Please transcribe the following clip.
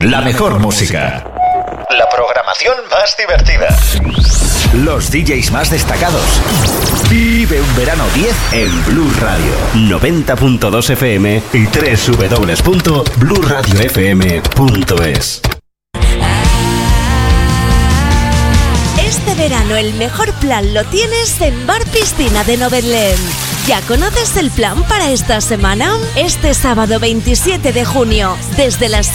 La mejor música. La programación más divertida. Los DJs más destacados. Vive un verano 10 en Blue Radio. 90.2 FM y www.bluradiofm.es. Este verano el mejor plan lo tienes en Bar Piscina de Novedland. ¿Ya conoces el plan para esta semana? Este sábado 27 de junio, desde las